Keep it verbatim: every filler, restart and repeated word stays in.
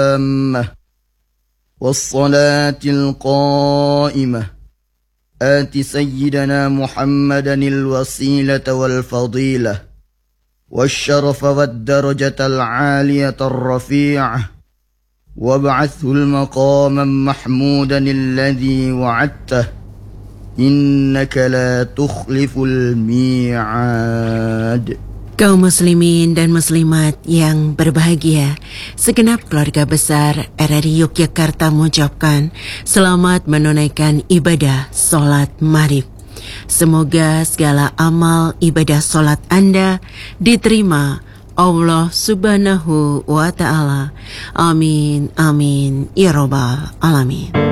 التامة والصلاة القائمة آت سيدنا محمدا الوسيلة والفضيلة والشرف والدرجة العالية الرفيعة وابعثه المقاما محمودا الذي وعدته إنك لا تخلف الميعاد. Kaum muslimin dan muslimat yang berbahagia, segenap keluarga besar R R I Yogyakarta mengucapkan selamat menunaikan ibadah sholat maghrib. Semoga segala amal ibadah sholat Anda diterima Allah subhanahu wa ta'ala. Amin, amin, ya rabbal alamin.